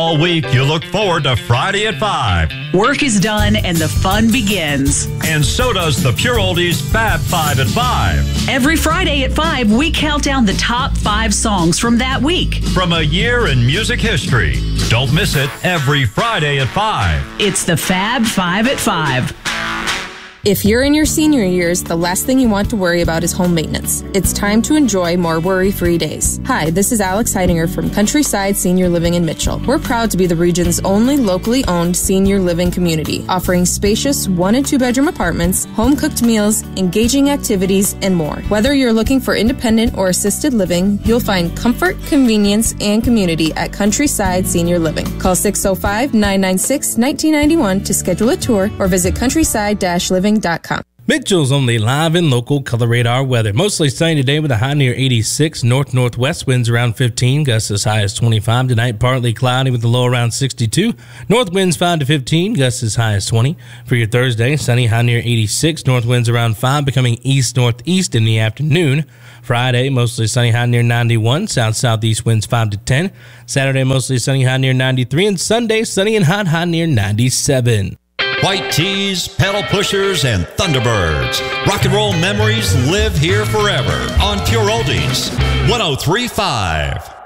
All week, you look forward to Friday at 5. Work is done and the fun begins. And so does the Pure Oldies Fab 5 at 5. Every Friday at 5, we count down the top 5 songs from that week. From a year in music history. Don't miss it every Friday at 5. It's the Fab 5 at 5. If you're in your senior years, the last thing you want to worry about is home maintenance. It's time to enjoy more worry-free days. Hi, this is Alex Heidinger from Countryside Senior Living in Mitchell. We're proud to be the region's only locally owned senior living community, offering spacious 1- and 2-bedroom apartments, home-cooked meals, engaging activities, and more. Whether you're looking for independent or assisted living, you'll find comfort, convenience, and community at Countryside Senior Living. Call 605-996-1991 to schedule a tour or visit countryside-living.com. Mitchell's only live and local color radar weather. Mostly sunny today with a high near 86. North-northwest winds around 15. Gusts as high as 25. Tonight partly cloudy with a low around 62. North winds 5 to 15. Gusts as high as 20. For your Thursday, sunny, high near 86. North winds around 5, becoming east-northeast in the afternoon. Friday, mostly sunny, high near 91. South-southeast winds 5 to 10. Saturday, mostly sunny, high near 93. And Sunday, sunny and hot, high near 97. White tees, pedal pushers, and Thunderbirds. Rock and roll memories live here forever on Pure Oldies 103.5.